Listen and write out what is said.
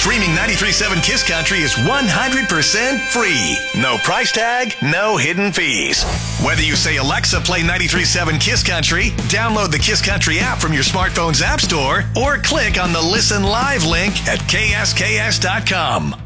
Streaming 93.7 Kiss Country is 100% free. No price tag, no hidden fees. Whether you say, Alexa, play 93.7 Kiss Country, download the Kiss Country app from your smartphone's app store, or click on the Listen Live link at ksks.com.